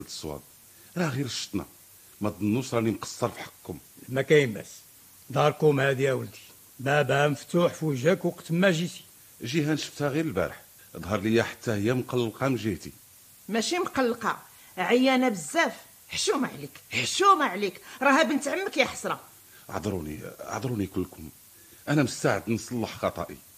الصواب، راه غير شتنا، ما تظنوش راني مقصر في حقكم. ما كاين باس، داركم هادي يا ولدي، بابها مفتوح في وجهك وقت ما جيتي. جيهان شفتها غير البارح، ظهر لي حتى هي مقلقه من جهتي. ماشي مقلقه، عيانه بزاف. حشومه عليك حشومه عليك، راها بنت عمك يا حسره. عذروني كلكم، انا مستعد نصلح خطأي.